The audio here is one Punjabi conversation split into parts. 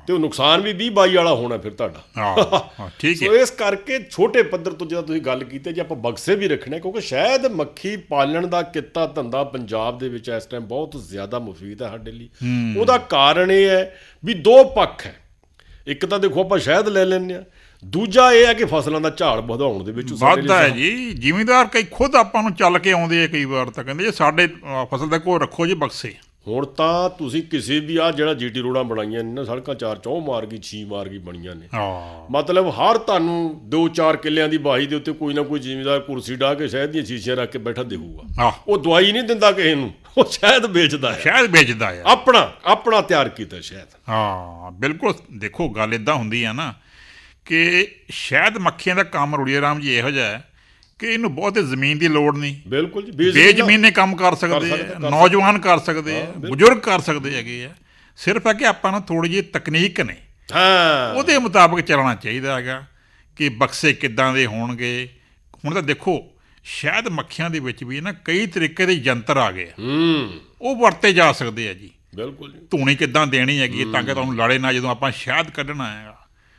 ਅਤੇ ਉਹ ਨੁਕਸਾਨ ਵੀ 20-22 ਵਾਲਾ ਹੋਣਾ ਫਿਰ ਤੁਹਾਡਾ। ਠੀਕ ਹੈ। ਸੋ ਇਸ ਕਰਕੇ ਛੋਟੇ ਪੱਧਰ ਤੋਂ ਜਦੋਂ ਤੁਸੀਂ ਗੱਲ ਕੀਤੀ ਜੇ ਆਪਾਂ ਬਕਸੇ ਵੀ ਰੱਖਣੇ, ਕਿਉਂਕਿ ਸ਼ਹਿਦ ਮੱਖੀ ਪਾਲਣ ਦਾ ਕਿੱਤਾ ਧੰਦਾ ਪੰਜਾਬ ਦੇ ਵਿੱਚ ਇਸ ਟਾਈਮ ਬਹੁਤ ਜ਼ਿਆਦਾ ਮੁਫੀਦ ਹੈ ਸਾਡੇ ਲਈ। ਉਹਦਾ ਕਾਰਨ ਇਹ ਹੈ ਵੀ ਦੋ ਪੱਖ ਹੈ। ਇੱਕ ਤਾਂ ਦੇਖੋ ਆਪਾਂ ਸ਼ਹਿਦ ਲੈ ਲੈਂਦੇ ਹਾਂ, ਦੂਜਾ ਇਹ ਹੈ ਕਿ ਫਸਲਾਂ ਦਾ ਝਾੜ ਵਧਾਉਣ ਦੇ ਵਿੱਚ ਵਾਧਾ ਹੈ ਜੀ। ਜ਼ਿਮੀਂਦਾਰ ਕਈ ਖੁਦ ਆਪਾਂ ਨੂੰ ਚੱਲ ਕੇ ਆਉਂਦੇ ਆ ਕਈ ਵਾਰ, ਤਾਂ ਕਹਿੰਦੇ ਜੀ ਸਾਡੇ ਫਸਲ ਦੇ ਕੋਲ ਰੱਖੋ ਜੀ ਬਕਸੇ। ਹੁਣ ਤਾਂ ਤੁਸੀਂ ਕਿਸੇ ਵੀ ਜਿਹੜਾ GT ਰੋਡਾਂ ਬਣਾਈਆਂ ਨੇ ਨਾ, ਸੜਕਾਂ 4 ਚੌ ਮਾਰਗੀ 6 ਮਾਰਗੀ ਬਣੀਆਂ ਨੇ, ਮਤਲਬ ਹਰ ਤੁਹਾਨੂੰ 2-4 ਕਿੱਲਿਆਂ ਦੀ ਵਾਹੀ ਦੇ ਉੱਤੇ ਕੋਈ ਨਾ ਕੋਈ ਜ਼ਿਮੀਂਦਾਰ ਕੁਰਸੀ ਢਾਹ ਕੇ ਸ਼ਹਿਦ ਦੀਆਂ ਸ਼ੀਸ਼ੀਆਂ ਰੱਖ ਕੇ ਬੈਠਾ ਦੇਊਗਾ। ਉਹ ਦਵਾਈ ਨਹੀਂ ਦਿੰਦਾ ਕਿਸੇ ਨੂੰ, ਉਹ ਸ਼ਹਿਦ ਵੇਚਦਾ ਹੈ। ਸ਼ਹਿਦ ਵੇਚਦਾ ਹੈ, ਆਪਣਾ ਤਿਆਰ ਕੀਤਾ ਸ਼ਹਿਦ। ਬਿਲਕੁਲ। ਦੇਖੋ ਗੱਲ ਇੱਦਾਂ ਹੁੰਦੀ ਆ ਨਾ ਕਿ ਸ਼ਹਿਦ ਮੱਖੀਆਂ ਦਾ ਕੰਮ ਰੁੜੀਆ ਰਾਮ ਜੀ ਇਹੋ ਜਿਹਾ ਹੈ ਕਿ ਇਹਨੂੰ ਬਹੁਤੇ ਜ਼ਮੀਨ ਦੀ ਲੋੜ ਨਹੀਂ। ਬਿਲਕੁਲ ਜੀ। ਬੇਜ਼ਮੀਨੇ ਕੰਮ ਕਰ ਸਕਦੇ ਆ, ਨੌਜਵਾਨ ਕਰ ਸਕਦੇ ਆ, ਬਜ਼ੁਰਗ ਕਰ ਸਕਦੇ ਹੈਗੇ ਆ। ਸਿਰਫ ਹੈ ਕਿ ਆਪਾਂ ਨੂੰ ਥੋੜ੍ਹੀ ਜਿਹੀ ਤਕਨੀਕ ਨੇ, ਉਹਦੇ ਮੁਤਾਬਕ ਚੱਲਣਾ ਚਾਹੀਦਾ ਹੈਗਾ ਕਿ ਬਕਸੇ ਕਿੱਦਾਂ ਦੇ ਹੋਣਗੇ। ਹੁਣ ਤਾਂ ਦੇਖੋ ਸ਼ਹਿਦ ਮੱਖੀਆਂ ਦੇ ਵਿੱਚ ਵੀ ਨਾ ਕਈ ਤਰੀਕੇ ਦੇ ਯੰਤਰ ਆ ਗਏ ਆ, ਉਹ ਵਰਤੇ ਜਾ ਸਕਦੇ ਆ ਜੀ। ਬਿਲਕੁਲ ਜੀ। ਧੂਣੀ ਕਿੱਦਾਂ ਦੇਣੀ ਹੈਗੀ ਤਾਂ ਕਿ ਤੁਹਾਨੂੰ ਲੜੇ ਨਾ ਜਦੋਂ ਆਪਾਂ ਸ਼ਹਿਦ ਕੱਢਣਾ ਹੈਗਾ।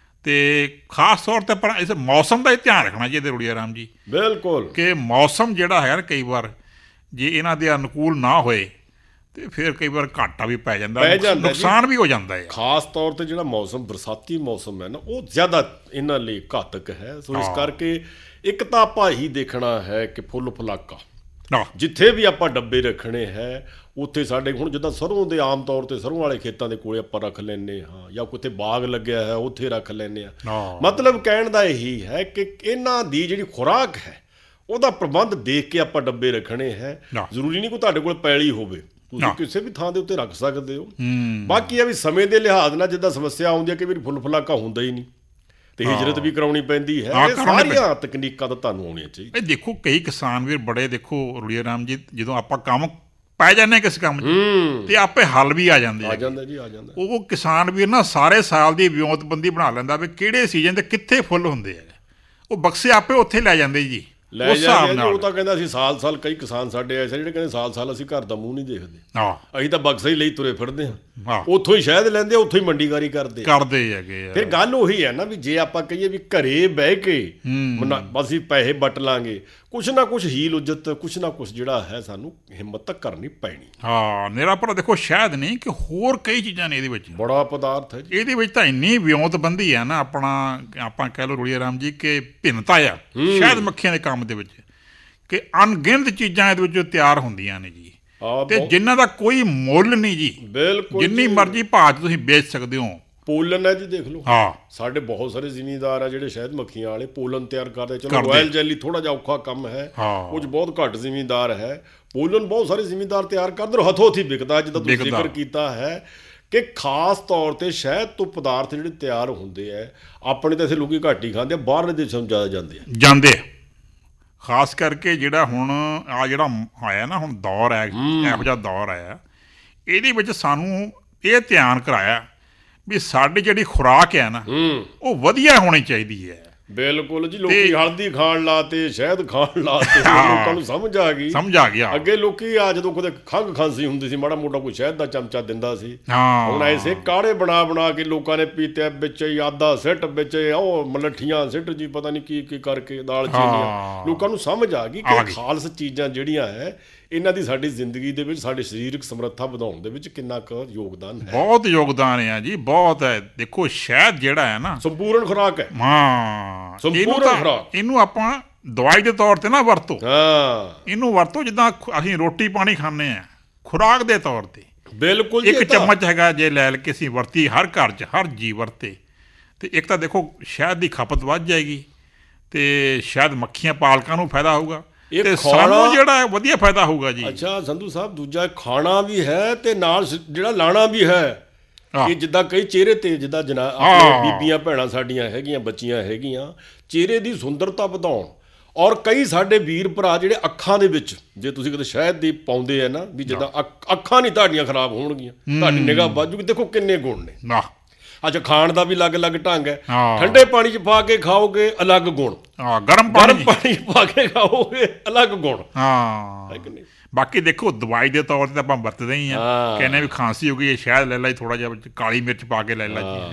ਅਤੇ ਖਾਸ ਤੌਰ 'ਤੇ ਪਰ ਇਸ ਮੌਸਮ ਦਾ ਹੀ ਧਿਆਨ ਰੱਖਣਾ ਚਾਹੀਦਾ ਰੁੜੀਆ ਰਾਮ ਜੀ। ਬਿਲਕੁਲ। ਕਿ ਮੌਸਮ ਜਿਹੜਾ ਹੈ ਨਾ ਕਈ ਵਾਰ ਜੇ ਇਹਨਾਂ ਦੇ ਅਨੁਕੂਲ ਨਾ ਹੋਏ ਅਤੇ ਫਿਰ ਕਈ ਵਾਰ ਘਾਟਾ ਵੀ ਪੈ ਜਾਂਦਾ, ਨੁਕਸਾਨ ਵੀ ਹੋ ਜਾਂਦਾ ਹੈ। ਖਾਸ ਤੌਰ 'ਤੇ ਜਿਹੜਾ ਮੌਸਮ ਬਰਸਾਤੀ ਮੌਸਮ ਹੈ ਨਾ, ਉਹ ਜ਼ਿਆਦਾ ਇਹਨਾਂ ਲਈ ਘਾਤਕ ਹੈ। ਸੋ ਇਸ ਕਰਕੇ ਇੱਕ ਤਾਂ ਆਪਾਂ ਇਹੀ ਦੇਖਣਾ ਹੈ ਕਿ ਫੁੱਲ ਫਲਾਕਾ ਜਿੱਥੇ ਵੀ ਆਪਾਂ ਡੱਬੇ ਰੱਖਣੇ ਹੈ ਉੱਥੇ ਸਾਡੇ ਹੁਣ ਜਿੱਦਾਂ ਸਰੋਂ ਦੇ ਆਮ ਤੌਰ 'ਤੇ ਸਰੋਂ ਵਾਲੇ ਖੇਤਾਂ ਦੇ ਕੋਲ ਆਪਾਂ ਰੱਖ ਲੈਂਦੇ ਹਾਂ, ਜਾਂ ਕਿਤੇ ਬਾਗ ਲੱਗਿਆ ਹੈ ਉੱਥੇ ਰੱਖ ਲੈਂਦੇ ਹਾਂ। ਮਤਲਬ ਕਹਿਣ ਦਾ ਇਹੀ ਹੈ ਕਿ ਇਹਨਾਂ ਦੀ ਜਿਹੜੀ ਖੁਰਾਕ ਹੈ ਉਹਦਾ ਪ੍ਰਬੰਧ ਦੇਖ ਕੇ ਆਪਾਂ ਡੱਬੇ ਰੱਖਣੇ ਹੈ। ਜ਼ਰੂਰੀ ਨਹੀਂ ਕੋਈ ਤੁਹਾਡੇ ਕੋਲ ਪੈਲੀ ਹੋਵੇ, ਤੁਸੀਂ ਕਿਸੇ ਵੀ ਥਾਂ ਦੇ ਉੱਤੇ ਰੱਖ ਸਕਦੇ ਹੋ। ਬਾਕੀ ਇਹ ਵੀ ਸਮੇਂ ਦੇ ਲਿਹਾਜ਼ ਨਾਲ ਜਿੱਦਾਂ ਸਮੱਸਿਆ ਆਉਂਦੀ ਹੈ ਕਿ ਵੀ ਫੁੱਲ ਫਲਾਕਾ ਹੁੰਦਾ ਹੀ ਨਹੀਂ ਅਤੇ ਹਿਜਰਤ ਵੀ ਕਰਾਉਣੀ ਪੈਂਦੀ ਹੈ। ਇਹ ਸਾਰੀਆਂ ਤਕਨੀਕਾਂ ਤਾਂ ਤੁਹਾਨੂੰ ਆਉਣੀਆਂ ਚਾਹੀਦੀਆਂ। ਇਹ ਦੇਖੋ ਕਈ ਕਿਸਾਨ ਵੀਰ ਬੜੇ, ਦੇਖੋ ਰੁੜੀਆ ਰਾਮ ਜੀ, ਜਦੋਂ ਆਪਾਂ ਕੰਮ ਪੈ ਜਾਂਦੇ ਕਿਸੇ ਕੰਮ 'ਚ ਅਤੇ ਆਪੇ ਹੱਲ ਵੀ ਆ ਜਾਂਦੇ ਆ ਜਾਂਦਾ ਜੀ, ਆ ਜਾਂਦਾ। ਉਹ ਕਿਸਾਨ ਵੀਰ ਨਾ ਸਾਰੇ ਸਾਲ ਦੀ ਵਿਉਂਤਬੰਦੀ ਬਣਾ ਲੈਂਦਾ ਵੀ ਕਿਹੜੇ ਸੀਜ਼ਨ 'ਤੇ ਕਿੱਥੇ ਫੁੱਲ ਹੁੰਦੇ ਆ, ਉਹ ਬਕਸੇ ਆਪੇ ਉੱਥੇ ਲੈ ਜਾਂਦੇ ਜੀ। ਲੈ ਜਾਂਦੇ ਉਹ ਤਾਂ ਕਹਿੰਦਾ ਅਸੀਂ ਸਾਲ ਕਈ ਕਿਸਾਨ ਸਾਡੇ ਐਸੇ ਜਿਹੜੇ ਕਹਿੰਦੇ ਸਾਲ ਅਸੀਂ ਘਰ ਦਾ ਮੂੰਹ ਨਹੀਂ ਦੇਖਦੇ, ਅਸੀਂ ਤਾਂ ਬਕਸਾ ਹੀ ਲਈ ਤੁਰੇ ਫਿਰਦੇ ਹਾਂ, ਉੱਥੋਂ ਹੀ ਸ਼ਹਿਦ ਲੈਂਦੇ, ਉੱਥੋਂ ਹੀ ਮੰਡੀਕਾਰੀ ਕਰਦੇ ਹੈਗੇ। ਫਿਰ ਗੱਲ ਉਹੀ ਹੈ ਨਾ ਵੀ ਜੇ ਆਪਾਂ ਕਹੀਏ ਵੀ ਘਰੇ ਬਹਿ ਕੇ ਅਸੀਂ ਪੈਸੇ ਵੱਟ ਲਾਂਗੇ, ਕੁਛ ਨਾ ਕੁਛ ਹੀਲ ਉਜਤ, ਕੁਛ ਨਾ ਕੁਛ ਜਿਹੜਾ ਹੈ ਸਾਨੂੰ ਹਿੰਮਤ ਤਾਂ ਕਰਨੀ ਪੈਣੀ। ਨਿਰਾ ਪਰ ਦੇਖੋ ਸ਼ਹਿਦ ਨਹੀਂ ਕਿ ਹੋਰ ਕਈ ਚੀਜ਼ਾਂ ਨੇ ਇਹਦੇ ਵਿੱਚ, ਬੜਾ ਪਦਾਰਥ ਹੈ ਜੀ ਇਹਦੇ ਵਿੱਚ ਤਾਂ ਇੰਨੀ ਵਿਉਂਤਬੰਦੀ ਹੈ ਨਾ ਆਪਾਂ ਕਹਿ ਲਓ ਰੁੜੀਆ ਰਾਮ ਜੀ ਕਿ ਭਿੰਨਤਾ ਆ ਸ਼ਹਿਦ ਮੱਖੀਆਂ ਦੇ ਕੰਮ ਦੇ ਵਿੱਚ ਕਿ ਅਣਗਿਣਤ ਚੀਜ਼ਾਂ ਇਹਦੇ ਵਿੱਚ ਤਿਆਰ ਹੁੰਦੀਆਂ ਨੇ ਜੀ, ਤੇ ਜਿਨ੍ਹਾਂ ਦਾ ਕੋਈ ਮੁੱਲ ਨਹੀਂ ਜੀ। ਬਿਲਕੁਲ। ਜਿੰਨੀ ਮਰਜ਼ੀ ਭਾਅ 'ਚ ਤੁਸੀਂ ਵੇਚ ਸਕਦੇ ਹੋ। ਪੋਲਨ ਹੈ ਜੀ, ਦੇਖ ਲਓ ਸਾਡੇ ਬਹੁਤ ਸਾਰੇ ਜ਼ਿਮੀਂਦਾਰ ਆ ਜਿਹੜੇ ਸ਼ਹਿਦ ਮੱਖੀਆਂ ਵਾਲੇ ਪੋਲਨ ਤਿਆਰ ਕਰਦੇ। ਚਲੋ ਰੋਇਲ ਜੈਲੀ ਥੋੜ੍ਹਾ ਜਿਹਾ ਔਖਾ ਕੰਮ ਹੈ, ਕੁਝ ਬਹੁਤ ਘੱਟ ਜ਼ਿਮੀਂਦਾਰ ਹੈ। ਪੋਲਨ ਬਹੁਤ ਸਾਰੇ ਜ਼ਿਮੀਂਦਾਰ ਤਿਆਰ ਕਰਦੇ, ਹੱਥੋਂ ਹੱਥੀ ਵਿਕਦਾ, ਜਿੱਦਾਂ ਤੁਸੀਂ ਜ਼ਿਕਰ ਕੀਤਾ ਹੈ ਕਿ ਖਾਸ ਤੌਰ 'ਤੇ ਸ਼ਹਿਦ ਤੋਂ ਪਦਾਰਥ ਜਿਹੜੇ ਤਿਆਰ ਹੁੰਦੇ ਹੈ ਆਪਣੇ ਤਾਂ ਇੱਥੇ ਲੋਕ ਘੱਟ ਹੀ ਖਾਂਦੇ ਆ, ਬਾਹਰਲੇ ਦੇਸ਼ਾਂ ਨੂੰ ਜ਼ਿਆਦਾ ਜਾਂਦੇ ਆ। ਖਾਸ ਕਰਕੇ ਜਿਹੜਾ ਹੁਣ ਜਿਹੜਾ ਆਇਆ ਨਾ ਹੁਣ ਦੌਰ ਹੈ, ਇਹੋ ਜਿਹਾ ਦੌਰ ਆਇਆ, ਇਹਦੇ ਵਿੱਚ ਸਾਨੂੰ ਇਹ ਧਿਆਨ ਕਰਾਇਆ ਵੀ ਸਾਡੀ ਜਿਹੜੀ ਖੁਰਾਕ ਹੈ ਨਾ ਉਹ ਵਧੀਆ ਹੋਣੀ ਚਾਹੀਦੀ ਹੈ। ਬਿਲਕੁਲ ਜੀ। ਲੋਕੀ ਹਲਦੀ ਖਾਣ ਲਾਤੇ, ਸ਼ਹਿਦ ਖਾਣ ਲਾਤੇ, ਲੋਕਾਂ ਨੂੰ ਸਮਝ ਆ ਗਿਆ। ਅੱਗੇ ਲੋਕੀ ਜਦੋਂ ਕਿਤੇ ਖੰਘ ਖਾਂਸੀ ਹੁੰਦੀ ਸੀ ਮਾੜਾ ਮੋਟਾ ਕੋਈ ਸ਼ਹਿਦ ਦਾ ਚਮਚਾ ਦਿੰਦਾ ਸੀ, ਹੁਣ ਐਸੇ ਕਾੜੇ ਬਣਾ ਕੇ ਲੋਕਾਂ ਨੇ ਪੀਤੇ, ਵਿੱਚ ਆਦਾ ਸਿੱਟ, ਵਿੱਚ ਉਹ ਮਲੱਠੀਆਂ ਸਿੱਟ ਜੀ, ਪਤਾ ਨਹੀਂ ਕੀ ਕਰਕੇ ਦਾਲ ਚੀਨੀਆਂ। ਲੋਕਾਂ ਨੂੰ ਸਮਝ ਆ ਗਈ ਕਿ ਖਾਲਸ ਚੀਜ਼ਾਂ ਜਿਹੜੀਆਂ ਹੈ ਇਹਨਾਂ ਦੀ ਸਾਡੀ ਜ਼ਿੰਦਗੀ ਦੇ ਵਿੱਚ ਸਾਡੀ ਸਰੀਰਕ ਸਮਰੱਥਾ ਵਧਾਉਣ ਦੇ ਵਿੱਚ ਕਿੰਨਾ ਕੁ ਯੋਗਦਾਨ ਹੈ। ਬਹੁਤ ਯੋਗਦਾਨ ਹੈ ਜੀ, ਬਹੁਤ ਹੈ। ਦੇਖੋ ਸ਼ਹਿਦ ਜਿਹੜਾ ਹੈ ਨਾ ਸੰਪੂਰਨ ਖੁਰਾਕ ਹੈ। ਸੰਪੂਰਨ ਖੁਰਾਕ। ਇਹਨੂੰ ਆਪਾਂ ਦਵਾਈ ਦੇ ਤੌਰ 'ਤੇ ਨਾ ਵਰਤੋ, ਇਹਨੂੰ ਵਰਤੋ ਜਿੱਦਾਂ ਅਸੀਂ ਰੋਟੀ ਪਾਣੀ ਖਾਂਦੇ ਹਾਂ ਖੁਰਾਕ ਦੇ ਤੌਰ 'ਤੇ। ਬਿਲਕੁਲ। ਇੱਕ ਚਮਚ ਹੈਗਾ ਜੇ ਲੈ ਕੇ ਅਸੀਂ ਵਰਤੀ, ਹਰ ਘਰ 'ਚ ਹਰ ਜੀਅ ਵਰਤੇ, ਅਤੇ ਇੱਕ ਤਾਂ ਦੇਖੋ ਸ਼ਹਿਦ ਦੀ ਖਪਤ ਵੱਧ ਜਾਏਗੀ ਅਤੇ ਸ਼ਾਇਦ ਮੱਖੀਆਂ ਪਾਲਕਾਂ ਨੂੰ ਫਾਇਦਾ ਹੋਊਗਾ, ਤੇ ਸਾਨੂੰ ਜਿਹੜਾ ਵਧੀਆ ਫਾਇਦਾ ਹੋਊਗਾ ਜੀ। ਅੱਛਾ ਸੰਧੂ ਸਾਹਿਬ, ਦੂਜਾ ਖਾਣਾ ਵੀ ਹੈ ਤੇ ਨਾਲ ਜਿਹੜਾ ਲਾਣਾ ਵੀ ਹੈ ਕਿ ਜਿੱਦਾਂ ਕਈ ਚਿਹਰੇ 'ਤੇ ਜਿੱਦਾਂ ਬੀਬੀਆਂ ਭੈਣਾਂ ਸਾਡੀਆਂ ਹੈਗੀਆਂ, ਬੱਚੀਆਂ ਹੈਗੀਆਂ, ਚਿਹਰੇ ਦੀ ਸੁੰਦਰਤਾ ਵਧਾਉਣ, ਔਰ ਕਈ ਸਾਡੇ ਵੀਰ ਭਰਾ ਜਿਹੜੇ ਅੱਖਾਂ ਦੇ ਵਿੱਚ ਜੇ ਤੁਸੀਂ ਕਿਤੇ ਸ਼ਹਿਦ ਦੀ ਪਾਉਂਦੇ ਆ ਨਾ ਵੀ ਜਿੱਦਾਂ ਅੱਖਾਂ ਨਹੀਂ ਤੁਹਾਡੀਆਂ ਖਰਾਬ ਹੋਣਗੀਆਂ, ਤੁਹਾਡੀ ਨਿਗਾਹ ਵੱਧ ਜੂਗੀ। ਦੇਖੋ ਕਿੰਨੇ ਗੁਣ ਨੇ। ਅੱਛਾ, ਖਾਣ ਦਾ ਵੀ ਅਲੱਗ-ਅਲੱਗ ਢੰਗ ਹੈ। ਠੰਡੇ ਪਾਣੀ 'ਚ ਪਾ ਕੇ ਖਾਓਗੇ ਅਲੱਗ ਗੁਣ, ਗਰਮ ਪਾਣੀ 'ਚ ਪਾ ਕੇ ਖਾਓਗੇ ਅਲੱਗ ਗੁਣ। ਬਾਕੀ ਦੇਖੋ ਦਵਾਈ ਦੇ ਤੌਰ 'ਤੇ ਆਪਾਂ ਵਰਤਦੇ ਹੀ ਹਾਂ, ਕਹਿੰਦੇ ਵੀ ਖਾਂਸੀ ਹੋ ਗਈ ਸ਼ਹਿਦ ਲੈ ਲਾ, ਥੋੜ੍ਹਾ ਜਿਹਾ ਕਾਲੀ ਮਿਰਚ ਪਾ ਕੇ ਲੈ ਲਾ ਜੀ।